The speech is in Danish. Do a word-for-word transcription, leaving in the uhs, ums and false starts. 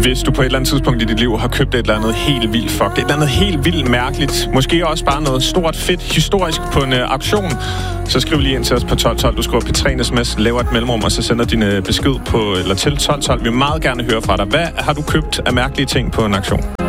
Hvis du på et eller andet tidspunkt i dit liv har købt et eller andet helt vildt fuck, et eller andet helt vildt mærkeligt, måske også bare noget stort, fedt, historisk på en uh, auktion, så skriv lige ind til os på tolv tolv. Du skriver P tre sms, laver et mellemrum, og så sender din uh, besked på, eller til tolv tolv. Vi vil meget gerne høre fra dig. Hvad har du købt af mærkelige ting på en auktion?